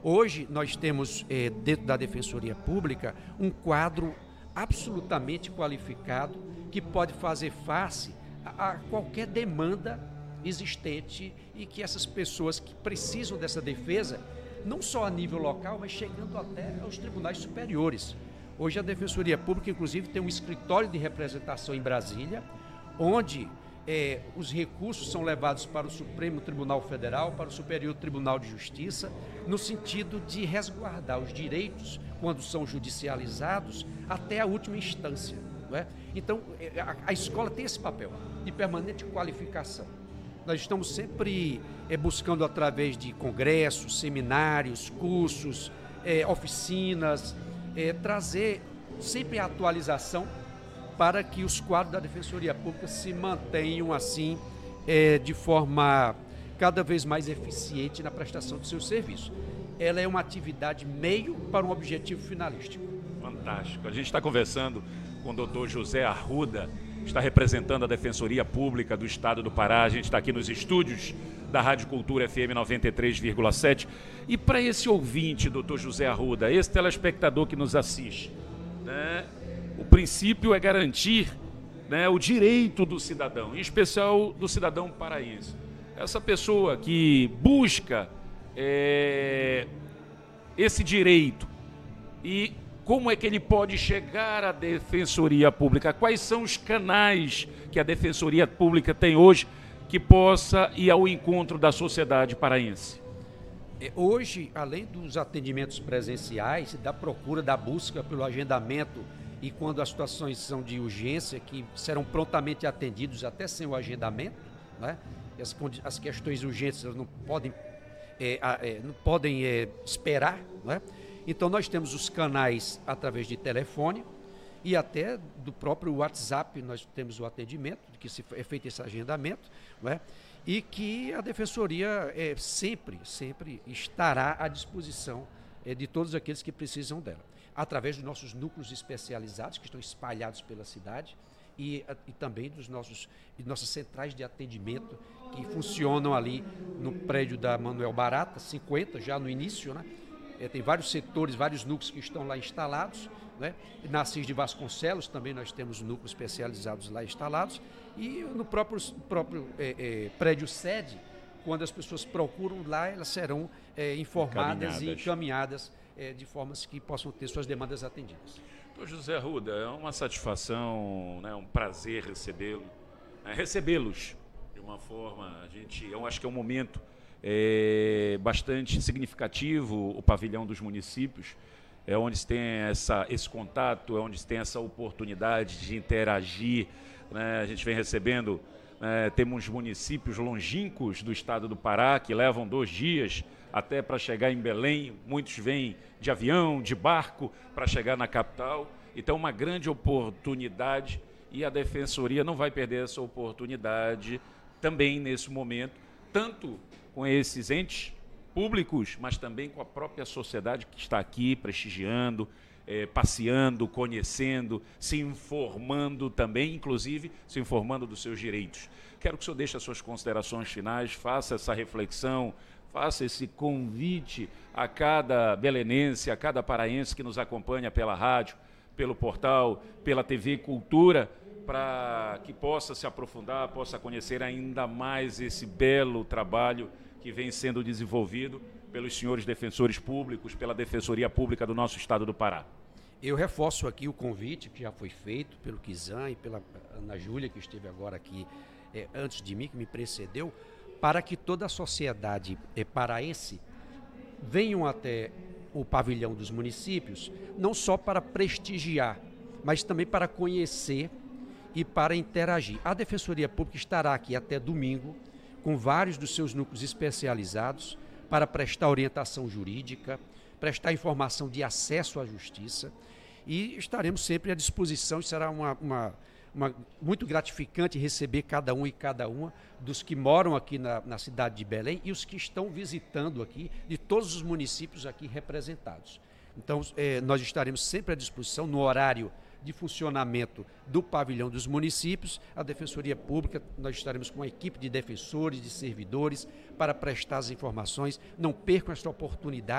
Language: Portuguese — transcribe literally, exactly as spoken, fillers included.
Hoje nós temos, eh, dentro da Defensoria Pública, um quadro absolutamente qualificado que pode fazer face a, a qualquer demanda existente e que essas pessoas que precisam dessa defesa, não só a nível local, mas chegando até aos tribunais superiores. Hoje a Defensoria Pública, inclusive, tem um escritório de representação em Brasília, onde eh, os recursos são levados para o Supremo Tribunal Federal, para o Superior Tribunal de Justiça, no sentido de resguardar os direitos, quando são judicializados, até a última instância. Não é? Então, a, a escola tem esse papel de permanente qualificação. Nós estamos sempre é, buscando, através de congressos, seminários, cursos, é, oficinas, é, trazer sempre a atualização para que os quadros da Defensoria Pública se mantenham assim, é, de forma cada vez mais eficiente na prestação de seus serviços. Ela é uma atividade meio para um objetivo finalístico. Fantástico. A gente está conversando com o doutor José Arruda, está representando a Defensoria Pública do Estado do Pará. A gente está aqui nos estúdios da Rádio Cultura F M noventa e três vírgula sete. E para esse ouvinte, doutor José Arruda, esse telespectador que nos assiste, né, o princípio é garantir, né, o direito do cidadão, em especial do cidadão paraense. Essa pessoa que busca é, esse direito, e como é que ele pode chegar à Defensoria Pública? Quais são os canais que a Defensoria Pública tem hoje que possa ir ao encontro da sociedade paraense? Hoje, além dos atendimentos presenciais, da procura, da busca pelo agendamento, e quando as situações são de urgência, que serão prontamente atendidos até sem o agendamento, né? As, as questões urgentes não podem, é, é, não podem é, esperar, né? Então nós temos os canais através de telefone e até do próprio WhatsApp. Nós temos o atendimento, que se é feito esse agendamento, né? E que a Defensoria é, sempre, sempre estará à disposição é, de todos aqueles que precisam dela, através dos nossos núcleos especializados que estão espalhados pela cidade e, e também dos nossos, de nossas centrais de atendimento que funcionam ali no prédio da Manuel Barata, cinquenta, já no início, né? É, tem vários setores, vários núcleos que estão lá instalados, né? Na Assis de Vasconcelos também nós temos núcleos especializados lá instalados, e no próprio, próprio é, é, prédio sede, quando as pessoas procuram lá, elas serão é, informadas e encaminhadas é, de formas que possam ter suas demandas atendidas. Doutor José Arruda, é uma satisfação, né, um prazer recebê-lo, é, recebê-los de uma forma, a gente, eu acho que é um momento é bastante significativo. O pavilhão dos municípios é onde se tem essa, esse contato, é onde se tem essa oportunidade de interagir, né? A gente vem recebendo, é, temos municípios longínquos do estado do Pará que levam dois dias até para chegar em Belém, muitos vêm de avião, de barco para chegar na capital. Então, uma grande oportunidade, e a Defensoria não vai perder essa oportunidade também nesse momento, tanto com esses entes públicos, mas também com a própria sociedade que está aqui prestigiando, é, passeando, conhecendo, se informando também, inclusive se informando dos seus direitos. Quero que o senhor deixe as suas considerações finais, faça essa reflexão, faça esse convite a cada belenense, a cada paraense que nos acompanha pela rádio, pelo portal, pela T V Cultura, para que possa se aprofundar, possa conhecer ainda mais esse belo trabalho que vem sendo desenvolvido pelos senhores defensores públicos, pela Defensoria Pública do nosso estado do Pará. Eu reforço aqui o convite que já foi feito pelo Kizan e pela Ana Júlia, que esteve agora aqui é, antes de mim, que me precedeu, para que toda a sociedade é, paraense venham até o pavilhão dos municípios, não só para prestigiar, mas também para conhecer e para interagir. A Defensoria Pública estará aqui até domingo, com vários dos seus núcleos especializados, para prestar orientação jurídica, prestar informação de acesso à justiça, e estaremos sempre à disposição. E será uma, uma, uma, muito gratificante receber cada um e cada uma dos que moram aqui na, na cidade de Belém e os que estão visitando aqui, de todos os municípios aqui representados. Então, eh, nós estaremos sempre à disposição no horário de funcionamento do pavilhão dos municípios. A Defensoria Pública, nós estaremos com uma equipe de defensores, de servidores, para prestar as informações. Não percam esta oportunidade.